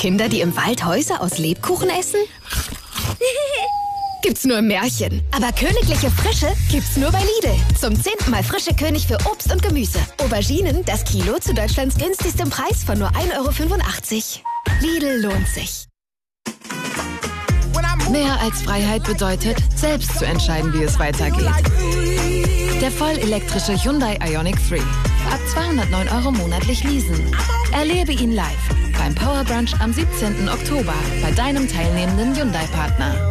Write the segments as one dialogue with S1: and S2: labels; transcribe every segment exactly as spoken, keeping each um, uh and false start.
S1: Kinder, die im Wald Häuser aus Lebkuchen essen? Gibt's nur im Märchen. Aber königliche Frische gibt's nur bei Lidl. Zum zehnten Mal frische König für Obst und Gemüse. Auberginen, das Kilo zu Deutschlands günstigstem Preis von nur ein Euro fünfundachtzig. Lidl lohnt sich.
S2: Mehr als Freiheit bedeutet, selbst zu entscheiden, wie es weitergeht. Der vollelektrische Hyundai Ioniq drei. Ab zweihundertneun Euro monatlich leasen. Erlebe ihn live beim Power Brunch am siebzehnten Oktober bei deinem teilnehmenden Hyundai-Partner.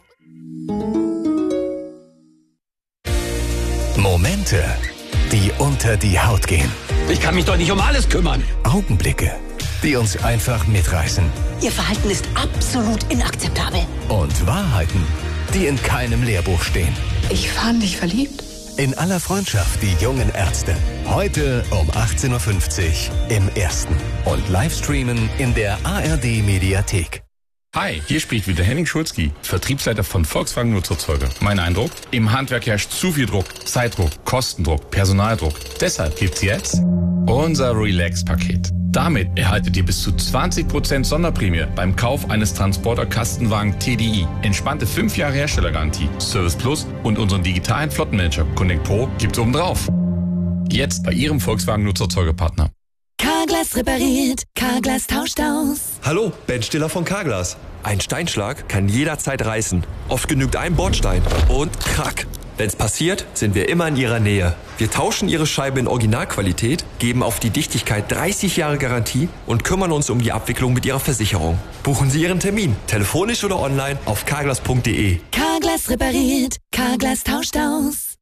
S3: Momente, die unter die Haut gehen.
S4: Ich kann mich doch nicht um alles kümmern.
S3: Augenblicke, die uns einfach mitreißen.
S5: Ihr Verhalten ist absolut inakzeptabel.
S3: Und Wahrheiten, die in keinem Lehrbuch stehen.
S2: Ich fand dich verliebt.
S3: In aller Freundschaft, die jungen Ärzte. Heute um achtzehn Uhr fünfzig im Ersten. Und Livestreamen in der A R D-Mediathek.
S6: Hi, hier spricht wieder Henning Schulzki, Vertriebsleiter von Volkswagen Nutzerzeuger. Mein Eindruck? Im Handwerk herrscht zu viel Druck, Zeitdruck, Kostendruck, Personaldruck. Deshalb gibt's jetzt unser Relax-Paket. Damit erhaltet ihr bis zu zwanzig Prozent Sonderprämie beim Kauf eines Transporter-Kastenwagen T D I. Entspannte fünf Jahre Herstellergarantie, Service Plus und unseren digitalen Flottenmanager Connect Pro gibt's obendrauf. Jetzt bei Ihrem Volkswagen Nutzerzeugerpartner.
S7: Carglass repariert, Carglass tauscht aus.
S8: Hallo, Ben Stiller von Carglass. Ein Steinschlag kann jederzeit reißen. Oft genügt ein Bordstein und krack. Wenn's passiert, sind wir immer in Ihrer Nähe. Wir tauschen Ihre Scheibe in Originalqualität, geben auf die Dichtigkeit dreißig Jahre Garantie und kümmern uns um die Abwicklung mit Ihrer Versicherung. Buchen Sie Ihren Termin, telefonisch oder online auf carglass punkt de.
S7: Carglass repariert, Carglass tauscht aus.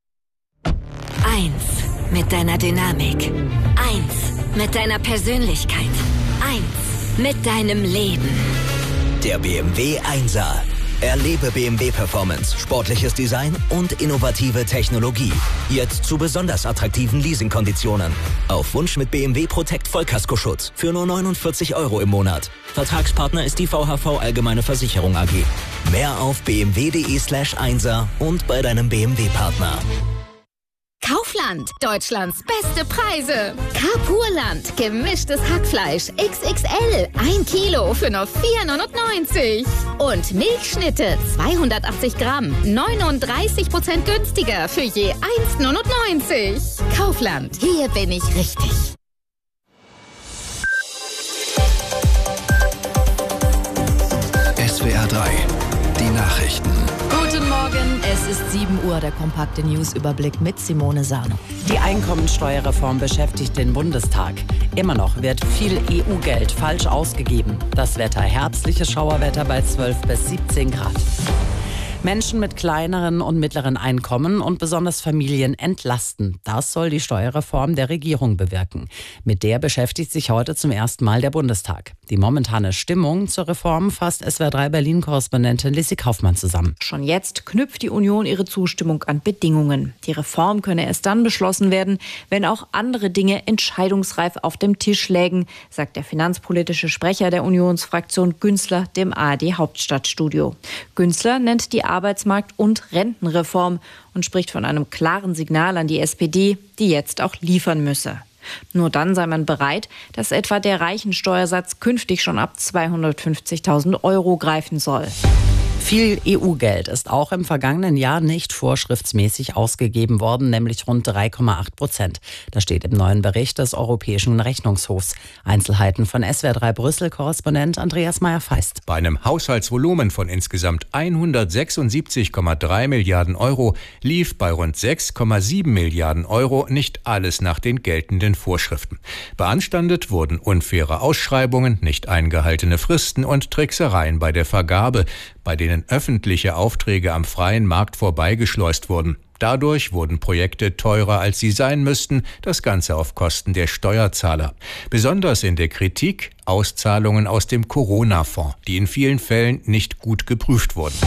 S9: Eins mit deiner Dynamik. Eins mit deiner Persönlichkeit. Eins mit deinem Leben.
S10: Der B M W Einser. Erlebe B M W Performance, sportliches Design und innovative Technologie. Jetzt zu besonders attraktiven Leasingkonditionen. Auf Wunsch mit B M W Protect Vollkaskoschutz für nur neunundvierzig Euro im Monat. Vertragspartner ist die V H V Allgemeine Versicherung A G. Mehr auf bmw.de slash Einser und bei deinem B M W-Partner.
S1: Kaufland, Deutschlands beste Preise. Carpurland, gemischtes Hackfleisch X X L, ein Kilo für nur vier neunundneunzig. Und Milchschnitte, zweihundertachtzig Gramm, neununddreißig Prozent günstiger für je eins neunundneunzig. Kaufland, hier bin ich richtig.
S3: S W R drei, die Nachrichten.
S2: Guten Morgen, es ist sieben Uhr, der kompakte News-Überblick mit Simone Sano.
S11: Die Einkommensteuerreform beschäftigt den Bundestag. Immer noch wird viel E U-Geld falsch ausgegeben. Das Wetter, herbstliches Schauerwetter bei zwölf bis siebzehn Grad. Menschen mit kleineren und mittleren Einkommen und besonders Familien entlasten. Das soll die Steuerreform der Regierung bewirken. Mit der beschäftigt sich heute zum ersten Mal der Bundestag. Die momentane Stimmung zur Reform fasst S W R drei Berlin-Korrespondentin Lissi Kaufmann zusammen.
S12: Schon jetzt knüpft die Union ihre Zustimmung an Bedingungen. Die Reform könne erst dann beschlossen werden, wenn auch andere Dinge entscheidungsreif auf dem Tisch lägen, sagt der finanzpolitische Sprecher der Unionsfraktion Günzler dem A R D-Hauptstadtstudio. Günzler nennt die Arbeitsmarkt- und Rentenreform und spricht von einem klaren Signal an die S P D, die jetzt auch liefern müsse. Nur dann sei man bereit, dass etwa der Reichensteuersatz künftig schon ab zweihundertfünfzigtausend Euro greifen soll.
S11: Viel E U-Geld ist auch im vergangenen Jahr nicht vorschriftsmäßig ausgegeben worden, nämlich rund drei Komma acht Prozent. Das steht im neuen Bericht des Europäischen Rechnungshofs. Einzelheiten von S W R drei Brüssel-Korrespondent Andreas Meyer-Feist.
S13: Bei einem Haushaltsvolumen von insgesamt hundertsechsundsiebzig Komma drei Milliarden Euro lief bei rund sechs Komma sieben Milliarden Euro nicht alles nach den geltenden Vorschriften. Beanstandet wurden unfaire Ausschreibungen, nicht eingehaltene Fristen und Tricksereien bei der Vergabe, bei denen öffentliche Aufträge am freien Markt vorbeigeschleust wurden. Dadurch wurden Projekte teurer, als sie sein müssten, das Ganze auf Kosten der Steuerzahler. Besonders in der Kritik Auszahlungen aus dem Corona-Fonds, die in vielen Fällen nicht gut geprüft wurden.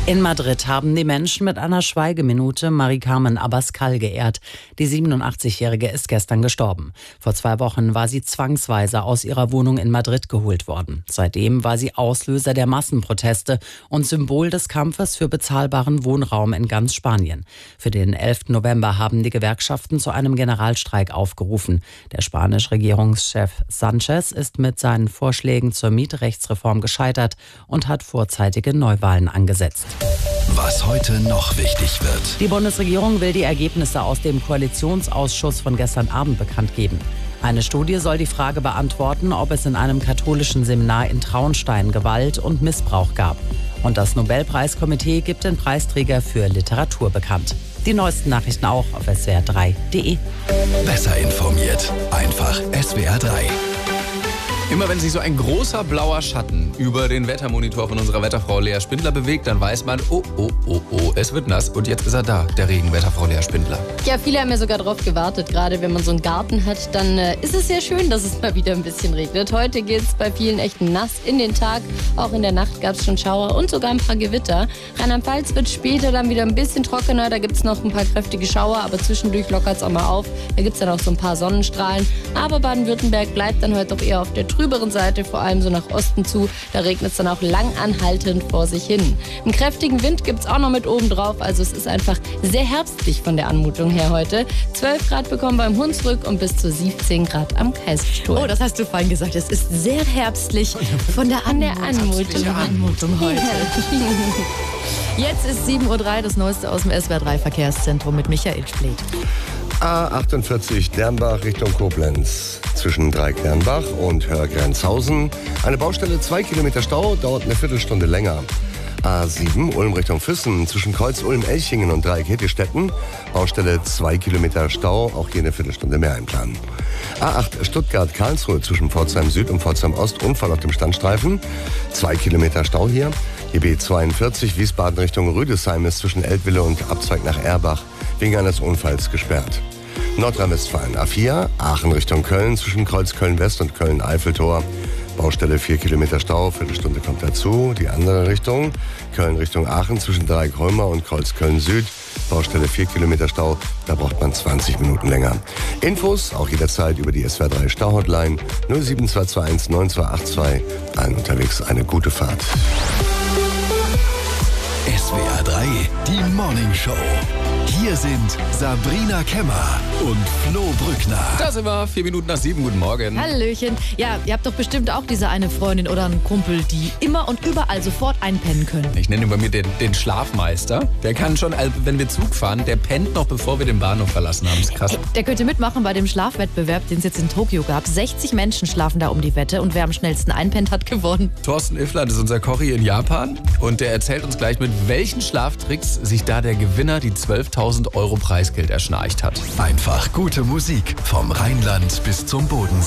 S11: In Madrid haben die Menschen mit einer Schweigeminute Mari-Carmen Abascal geehrt. Die siebenundachtzigjährige ist gestern gestorben. Vor zwei Wochen war sie zwangsweise aus ihrer Wohnung in Madrid geholt worden. Seitdem war sie Auslöser der Massenproteste und Symbol des Kampfes für bezahlbaren Wohnraum in ganz Spanien. Für den elften November haben die Gewerkschaften zu einem Generalstreik aufgerufen. Der spanische Regierungschef Sánchez ist mit seinen Vorschlägen zur Mietrechtsreform gescheitert und hat vorzeitige Neuwahlen angesetzt.
S3: Was heute noch wichtig wird.
S11: Die Bundesregierung will die Ergebnisse aus dem Koalitionsausschuss von gestern Abend bekannt geben. Eine Studie soll die Frage beantworten, ob es in einem katholischen Seminar in Traunstein Gewalt und Missbrauch gab. Und das Nobelpreiskomitee gibt den Preisträger für Literatur bekannt. Die neuesten Nachrichten auch auf S W R drei Punkt de.
S3: Besser informiert. Einfach S W R drei.
S14: Immer wenn sich so ein großer blauer Schatten über den Wettermonitor von unserer Wetterfrau Lea Spindler bewegt, dann weiß man, oh, oh, oh, oh, es wird nass. Und jetzt ist er da, der Regenwetterfrau Lea Spindler.
S15: Ja, viele haben ja sogar drauf gewartet. Gerade wenn man so einen Garten hat, dann äh, ist es sehr schön, dass es mal wieder ein bisschen regnet. Heute geht es bei vielen echt nass in den Tag. Auch in der Nacht gab es schon Schauer und sogar ein paar Gewitter. Rheinland-Pfalz wird später dann wieder ein bisschen trockener. Da gibt es noch ein paar kräftige Schauer, aber zwischendurch lockert es auch mal auf. Da gibt es dann auch so ein paar Sonnenstrahlen. Aber Baden-Württemberg bleibt dann heute doch eher auf der trüberen Seite, vor allem so nach Osten zu. Da regnet es dann auch lang anhaltend vor sich hin. Einen kräftigen Wind gibt es auch noch mit oben drauf. Also es ist einfach sehr herbstlich von der Anmutung her heute. zwölf Grad bekommen beim Hunsrück und bis zu siebzehn Grad am Kaiserstuhl.
S12: Oh, das hast du vorhin gesagt. Es ist sehr herbstlich von der, An der Anmutung, Anmutung heute. Jetzt ist sieben Uhr drei, das Neueste aus dem S W R drei Verkehrszentrum mit Michael Splet.
S16: A achtundvierzig Dernbach Richtung Koblenz. Zwischen Dreikernbach und Hörgrenzhausen. Eine Baustelle, zwei Kilometer Stau, dauert eine Viertelstunde länger. A sieben Ulm Richtung Füssen. Zwischen Kreuz Ulm-Elchingen und Dreieck-Hettestetten. Baustelle, zwei Kilometer Stau, auch hier eine Viertelstunde mehr einplanen. A acht Stuttgart-Karlsruhe zwischen Pforzheim Süd und Pforzheim Ost. Unfall auf dem Standstreifen. Zwei Kilometer Stau hier. Die B zweiundvierzig Wiesbaden Richtung Rüdesheim ist zwischen Eltville und Abzweig nach Erbach wegen eines Unfalls gesperrt. Nordrhein-Westfalen A vier, Aachen Richtung Köln, zwischen Kreuz Köln-West und Köln-Eiffeltor. Baustelle vier Kilometer Stau, Viertelstunde kommt dazu. Die andere Richtung, Köln Richtung Aachen, zwischen Dreieck-Römer und Kreuz Köln-Süd. Baustelle vier Kilometer Stau, da braucht man zwanzig Minuten länger. Infos auch jederzeit über die S W R drei Stauhotline null sieben zwei zwei eins neun zwei acht zwei. Allen unterwegs eine gute Fahrt.
S3: S W R drei, die Morning Show. Hier sind Sabrina Kemmer und Flo Brückner.
S14: Da sind wir, vier Minuten nach sieben. Guten Morgen.
S12: Hallöchen. Ja, ihr habt doch bestimmt auch diese eine Freundin oder einen Kumpel, die immer und überall sofort einpennen können.
S14: Ich nenne ihn bei mir den, den Schlafmeister. Der kann schon, wenn wir Zug fahren, der pennt noch, bevor wir den Bahnhof verlassen haben. Das ist krass.
S12: Der könnte mitmachen bei dem Schlafwettbewerb, den es jetzt in Tokio gab. sechzig Menschen schlafen da um die Wette und wer am schnellsten einpennt, hat gewonnen.
S14: Thorsten Iffland ist unser Kochi in Japan und der erzählt uns gleich, mit welchen Schlaftricks sich da der Gewinner die zwölftausend Euro Preisgeld erschnarcht hat.
S3: Einfach gute Musik vom Rheinland bis zum Bodensee.